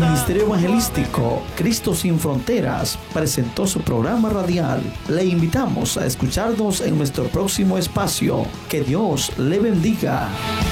Ministerio Evangelístico Cristo Sin Fronteras presentó su programa radial. Le invitamos a escucharnos en nuestro próximo espacio. Que Dios le bendiga.